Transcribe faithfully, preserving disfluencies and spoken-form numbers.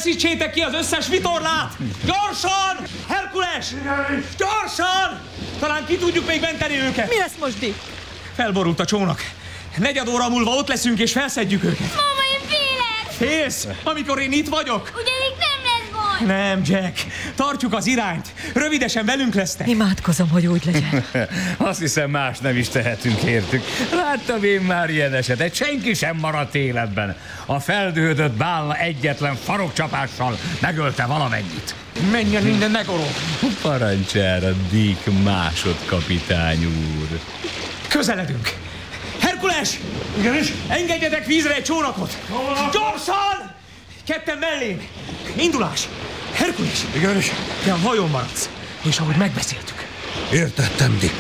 Feszítsétek ki az összes vitorlát! Gyorsan! Herkules! Gyorsan! Talán ki tudjuk még menteni őket. Mi lesz most, Dick? Felborult a csónak. Negyed óra múlva ott leszünk és felszedjük őket. Mama, én félek! Félsz, amikor én itt vagyok? Ugyanik nem lesz baj! Nem, Jack. Tartjuk az irányt. Rövidesen velünk lesznek. Imádkozom, hogy úgy legyen. Azt hiszem, más nem is tehetünk értük. Láttam én már ilyen esetet. Senki sem maradt életben. A feldühödött bálna egyetlen farokcsapással megölte valamennyit. Menjen minden negoró. Parancsára, Dick másodkapitány úr. Közeledünk. Herkules! Igenis? Engedjetek vízre egy csónakot! Gyorsan! Ketten mellém! Indulás! Herkules! Igenis? Te a hajón maradsz, és ahogy megbeszéltük. Értettem, Dick.